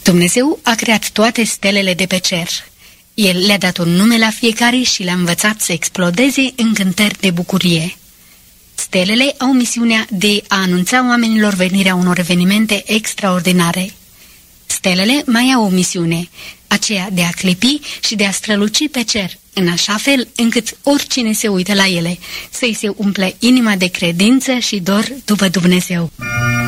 Dumnezeu a creat toate stelele de pe cer. El le-a dat un nume la fiecare și le-a învățat să explodeze în cântări de bucurie. Stelele au misiunea de a anunța oamenilor venirea unor evenimente extraordinare. Stelele mai au o misiune, aceea de a clipi și de a străluci pe cer, în așa fel încât oricine se uită la ele să-i se umple inima de credință și dor după Dumnezeu.